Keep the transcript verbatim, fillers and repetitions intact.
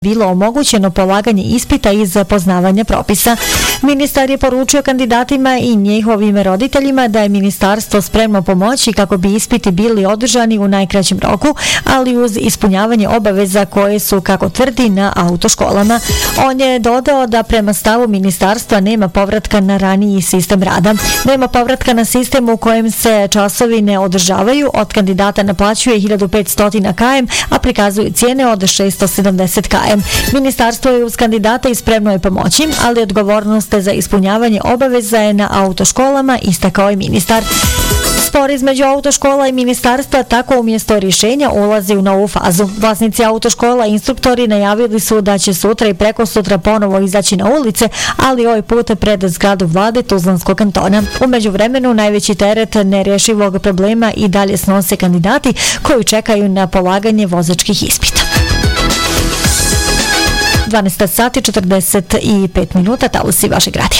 bilo omogućeno polaganje ispita iz poznavanja propisa. Ministar je poručio kandidatima i njihovim roditeljima da je ministarstvo spremno pomoći kako bi ispiti bili održani u najkraćem roku, ali uz ispunjavanje obaveza koje su, kako tvrdi, na autoškolama. On je dodao da prema stavu ministarstva nema povratka na raniji sistem rada. Nema povratka na sistem u kojem se časovi ne održavaju, od kandidata naplaćuje hiljadu petsto kilometara, a prikazuju cijene od šessto sedamdeset kilometara. Ministarstvo je uz kandidata i spremno je pomoći, ali odgovornost za ispunjavanje obaveza je na autoškolama, istakao je ministar. Spor između autoškola i ministarstva tako umjesto rješenja ulazi u novu fazu. Vlasnici autoškola i instruktori najavili su da će sutra i preko sutra ponovo izaći na ulice, ali ovaj put pred zgradu vlade Tuzlanskog kantona. U međuvremenu najveći teret nerješivog problema i dalje snose kandidati koji čekaju na polaganje vozačkih ispita. dvanaest sati četrdeset pet minuta, talusi vašeg radija.